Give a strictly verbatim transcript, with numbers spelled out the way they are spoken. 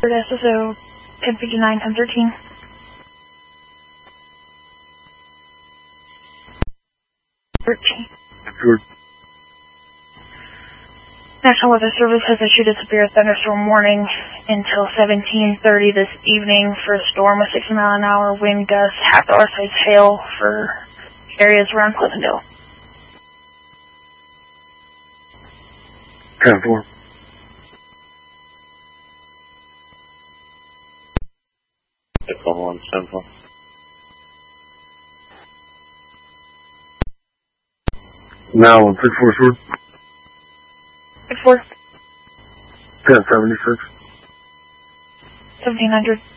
S S O ten fifty-nine, ten thirteen. thirteen. Good. National Weather Service has issued a severe thunderstorm warning until seventeen thirty this evening for a storm with sixty mile an hour wind gusts, half hour size hail for areas around Pleasantdale. ten four. Call one seven four. Now on six four short. six four. ten seventy-six. seventeen hundred.